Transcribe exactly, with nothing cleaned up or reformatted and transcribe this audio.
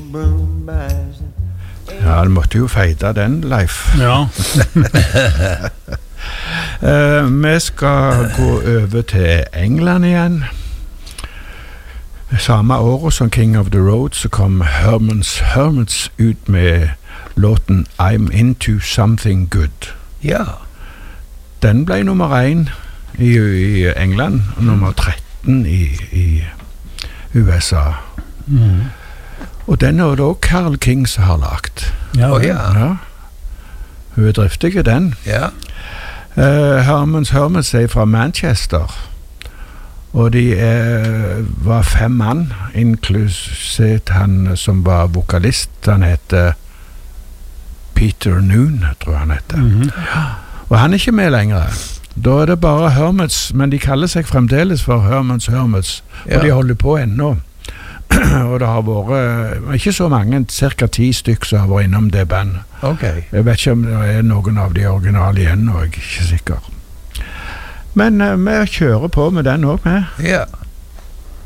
Ja, du måtte jo feide den, Leif. Ja. uh, vi skal gå over til England igjen. Samme året som King of the Road så kom Herman's Hermits ut med låten I'm Into Something Good. Ja. Den ble nummer én i, i England og nummer tretten i, i U S A. Mm. Og den er det også Carole King som har lagt. Ja, oh, ja. Ja. Hun er driftig, den. Ja. Uh, Herman's Hermits er fra Manchester. Og de er, var fem mann, inklusive han som var vokalist. Han heter Peter Noon, tror jeg han heter. Mm-hmm. Ja. Og han er ikke med lenger. Da er det bare Hermits, men de kaller seg fremdeles for Herman's Hermits. Ja. Og de holder på ennå. Og det har vært ikke så mange, cirka ti stykk som har vært innom det bandet. Okay. Jeg vet ikke om det er noen av de originale igjen, og jeg er ikke sikker. Men uh, vi kjører på med den også med. Ja.